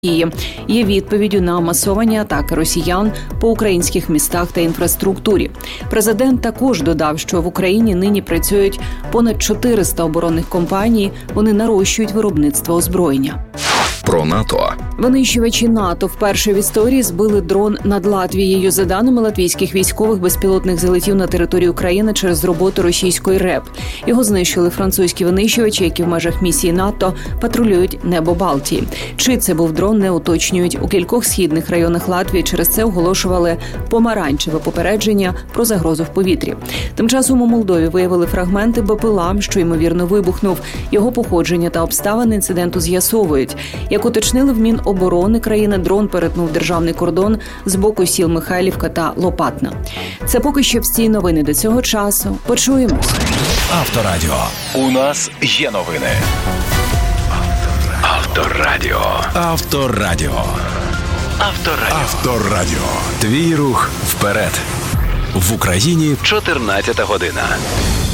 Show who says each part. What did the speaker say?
Speaker 1: є відповіддю на масовані атаки росіян по українських містах та інфраструктурі. Президент також додав, що в Україні нині працюють понад 400 оборонних компаній, вони нарощують виробництво озброєння.
Speaker 2: Про НАТО.
Speaker 1: Винищувачі НАТО вперше в історії збили дрон над Латвією. За даними латвійських військових, безпілотник залетів на територію країни через роботу російської РЕП. Його знищили французькі винищувачі, які в межах місії НАТО патрулюють небо Балтії. Чи це був дрон, не уточнюють. У кількох східних районах Латвії через це оголошували помаранчеве попередження про загрозу в повітрі. Тим часом у Молдові виявили фрагменти БПЛА, що, ймовірно, вибухнув. Його походження та обставини інциденту з'ясовують. Як уточнили в Міноборони країни, дрон перетнув державний кордон з боку сіл Михайлівка та Лопатна. Це поки що всі новини до цього часу. Почуємось.
Speaker 2: Авторадіо. У нас є новини. Авторадіо. Авторадіо. Авторадіо. Авторадіо. Твій рух вперед. В Україні 14 година.